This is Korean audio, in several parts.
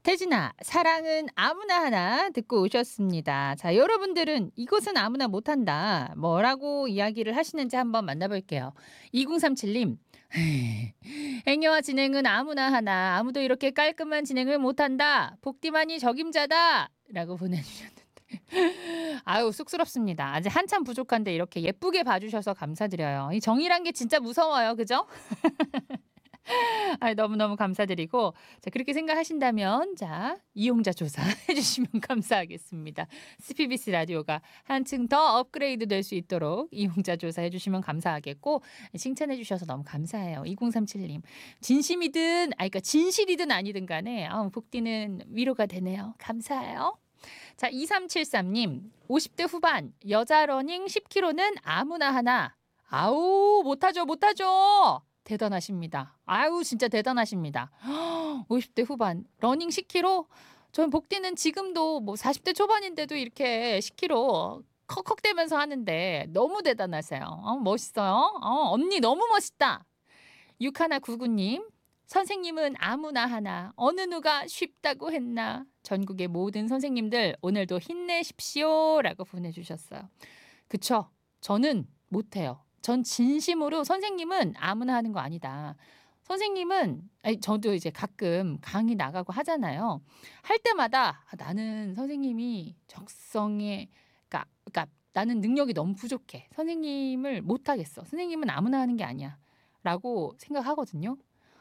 태진아, 사랑은 아무나 하나 듣고 오셨습니다. 자, 여러분들은 이것은 아무나 못한다. 뭐라고 이야기를 하시는지 한번 만나볼게요. 2037님, 행여와 진행은 아무나 하나. 아무도 이렇게 깔끔한 진행을 못한다. 복디만이 적임자다. 라고 보내주셨는데. 아유, 쑥스럽습니다. 아직 한참 부족한데 이렇게 예쁘게 봐주셔서 감사드려요. 이 정이란 게 진짜 무서워요. 그죠? 아, 너무너무 감사드리고 자 그렇게 생각하신다면 자 이용자 조사 해주시면 감사하겠습니다. CPBC 라디오가 한층 더 업그레이드 될 수 있도록 이용자 조사 해주시면 감사하겠고 칭찬해 주셔서 너무 감사해요. 2037님 진심이든 그러니까 진실이든 아니든 간에 복디는 위로가 되네요. 감사해요. 자 2373님 50대 후반 여자 러닝 10km는 아무나 하나 아우 못하죠. 대단하십니다. 아유 진짜 대단하십니다. 50대 후반 러닝 10km 전 복디는 지금도 뭐 40대 초반인데도 이렇게 10km 컥컥대면서 하는데 너무 대단하세요. 멋있어요. 언니 너무 멋있다. 6199님 선생님은 아무나 하나 어느 누가 쉽다고 했나. 전국의 모든 선생님들 오늘도 힘내십시오라고 보내주셨어요. 그쵸? 저는 못해요. 전 진심으로 선생님은 아무나 하는 거 아니다. 선생님은 저도 이제 가끔 강의 나가고 하잖아요. 할 때마다 나는 선생님이 적성에 그러니까 나는 능력이 너무 부족해. 선생님을 못 하겠어. 선생님은 아무나 하는 게 아니야. 라고 생각하거든요.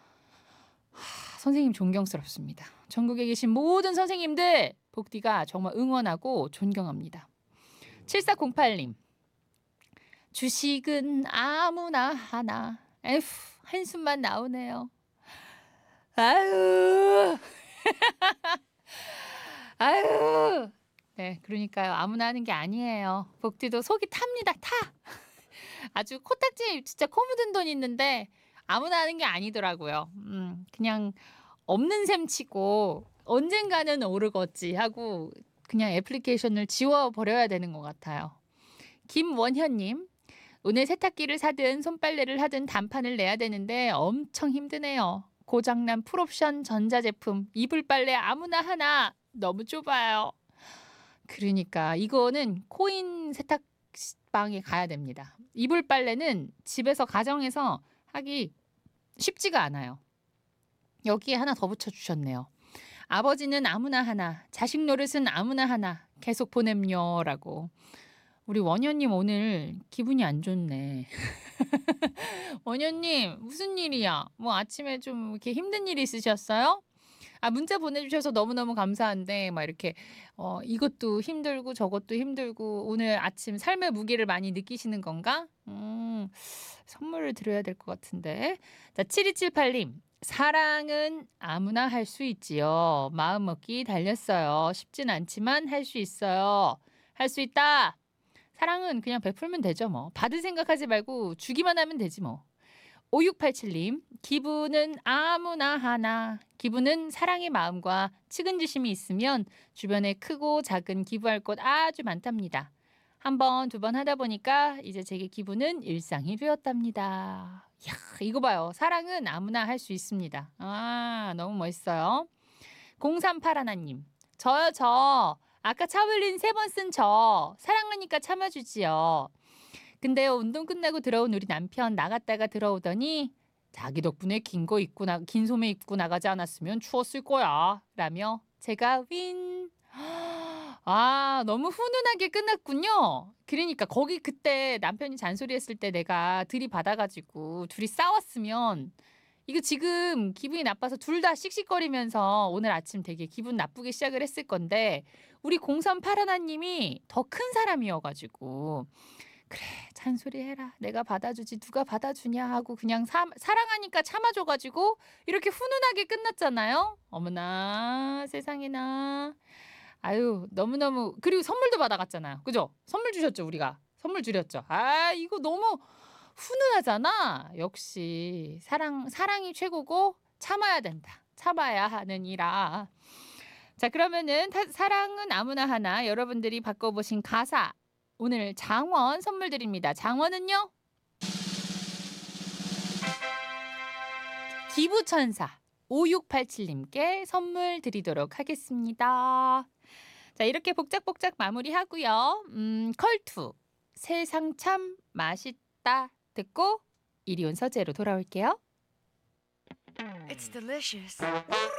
선생님 존경스럽습니다. 전국에 계신 모든 선생님들 복디가 정말 응원하고 존경합니다. 7408님 주식은 아무나 하나. 에휴, 한숨만 나오네요. 아유, 아유. 네, 그러니까요. 아무나 하는 게 아니에요. 복디도 속이 탑니다. 타. 아주 코딱지 진짜 코 묻은 돈 있는데 아무나 하는 게 아니더라고요. 그냥 없는 셈 치고 언젠가는 오르겠지 하고 그냥 애플리케이션을 지워버려야 되는 것 같아요. 김원현님. 오늘 세탁기를 사든 손빨래를 하든 단판을 내야 되는데 엄청 힘드네요. 고장난 풀옵션 전자제품 이불 빨래 아무나 하나 너무 좁아요. 그러니까 이거는 코인 세탁방에 가야 됩니다. 이불 빨래는 집에서 가정에서 하기 쉽지가 않아요. 여기에 하나 더 붙여주셨네요. 아버지는 아무나 하나, 자식 노릇은 아무나 하나 계속 보냄요라고. 우리 원현님 오늘 기분이 안 좋네. 원현님 무슨 일이야? 뭐 아침에 좀 이렇게 힘든 일이 있으셨어요? 문자 보내주셔서 너무너무 감사한데 막 이렇게 이것도 힘들고 저것도 힘들고 오늘 아침 삶의 무게를 많이 느끼시는 건가? 선물을 드려야 될 것 같은데. 자 7278님 사랑은 아무나 할 수 있지요. 마음먹기 달렸어요. 쉽진 않지만 할 수 있어요. 할 수 있다. 사랑은 그냥 베풀면 되죠 뭐. 받을 생각하지 말고 주기만 하면 되지 뭐. 5687님 기분은 아무나 하나. 기분은 사랑의 마음과 측은지심이 있으면 주변에 크고 작은 기부할 곳 아주 많답니다. 한 번, 두 번 하다 보니까 이제 제게 기분은 일상이 되었답니다. 이야, 이거 봐요. 사랑은 아무나 할 수 있습니다. 너무 멋있어요. 0381님 저요 저. 아까 차 흘린 3번 쓴 저. 사랑하니까 참아주지요. 근데요 운동 끝나고 들어온 우리 남편 나갔다가 들어오더니 자기 덕분에 긴 소매 입고 나가지 않았으면 추웠을 거야 라며 제가 윈. 너무 훈훈하게 끝났군요. 그러니까 거기 그때 남편이 잔소리했을 때 내가 들이받아가지고 둘이 싸웠으면 이거 지금 기분이 나빠서 둘 다 씩씩거리면서 오늘 아침 되게 기분 나쁘게 시작을 했을 건데 우리 0381님이 더 큰 사람이어가지고 그래 잔소리해라 내가 받아주지 누가 받아주냐 하고 그냥 사랑하니까 참아줘가지고 이렇게 훈훈하게 끝났잖아요. 어머나 세상에나. 아유 너무너무. 그리고 선물도 받아갔잖아요. 그죠? 선물 주셨죠. 우리가 선물 드렸죠. 이거 너무 훈훈하잖아. 역시 사랑이 최고고 참아야 된다. 참아야 하는 이라. 자 그러면은 사랑은 아무나 하나 여러분들이 바꿔보신 가사 오늘 장원 선물 드립니다. 장원은요? 기부천사. 5687님께 선물 드리도록 하겠습니다. 자, 이렇게 복작복작 마무리하고요. 컬투 세상 참 맛있다 듣고 이리온 서재로 돌아올게요. It's delicious.